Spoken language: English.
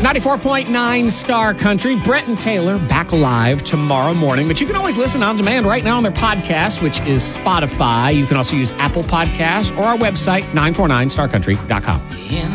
94.9 Star Country. Brett and Taylor back live tomorrow morning. But you can always listen on demand right now on their podcast, which is Spotify. You can also use Apple Podcasts or our website, 949starcountry.com.